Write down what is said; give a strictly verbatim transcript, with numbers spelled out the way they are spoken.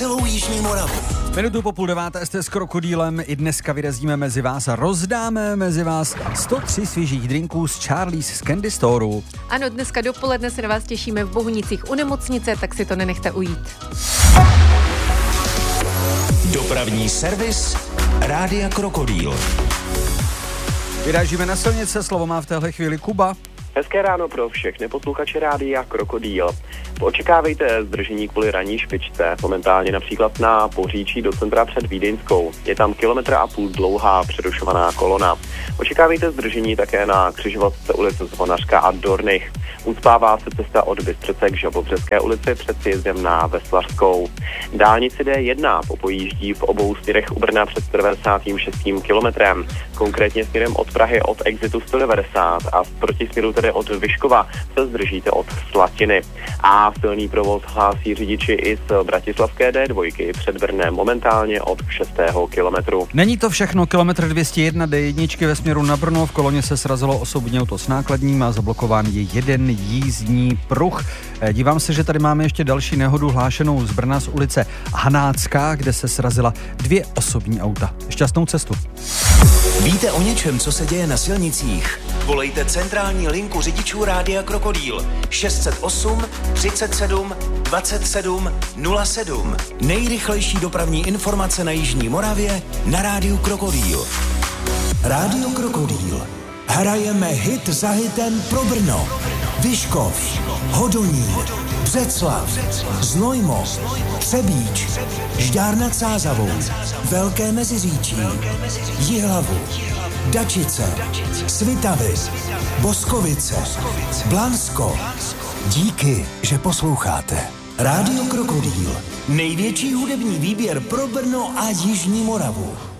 celou jižní Moravu. Minutu po půl deváté jste s Krokodýlem. I dneska vyrazíme mezi vás a rozdáme mezi vás sto tři svěžích drinků z Charlie's z Candy Storeu. Ano, dneska dopoledne se na vás těšíme v Bohunicích u nemocnice, tak si to nenechte ujít. Dopravní servis Rádia Krokodýl. Vyrážíme na silnice, slovo má v téhle chvíli Kuba. Hezké ráno pro všechny posluchače Rádia Krokodýl. Očekávejte zdržení kvůli ranní špičce, momentálně například na Poříčí do centra před Vídeňskou. Je tam kilometr a půl dlouhá přerušovaná kolona. Očekávejte zdržení také na křižovatce ulice Zvonařka a Dornych. Ucpává se cesta od Bystřice k Žabobřeské ulici před sjezdem na Veslařskou. Dálnici D jedna popojíždí v obou směrech u Brna před sto devadesátým šestým kilometrem. Konkrétně směrem od Prahy od exitu sto devadesát a v protisměru tedy od Vyškova se zdržíte od Slatiny. A silný provoz hlásí řidiči i z bratislavské D dva před Brnem momentálně od šestého kilometru. Není to všechno, kilometr dvě stě jedna D jedna ve směru na Brno, v koloně se srazilo osobní auto s nákladním a zablokován je jeden jízdní pruh. Dívám se, že tady máme ještě další nehodu hlášenou z Brna z ulice Hanácká, kde se srazila dvě osobní auta. Šťastnou cestu. Víte o něčem, co se děje na silnicích? Volejte centrální linku řidičů Rádia Krokodýl šest set osm třicet sedm dvacet sedm nula sedm. Nejrychlejší dopravní informace na jižní Moravě na Rádiu Krokodýl. Rádio Krokodýl. Hrajeme hit za hitem pro Brno, Vyškov, Hodonín, Břeclav, Znojmo, Třebíč, Žďár nad Sázavou, Velké Meziříčí, Jihlavu, Dačice, Svitavy, Boskovice, Blansko. Díky, že posloucháte. Rádio Krokodýl. Největší hudební výběr pro Brno a jižní Moravu.